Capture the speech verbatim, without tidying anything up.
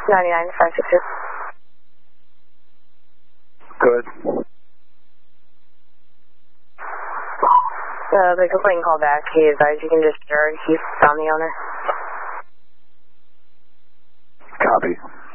ninety-nine, five six two. Good. Uh, the complaint call back. He advised you can discharge. He's on the owner. Copy.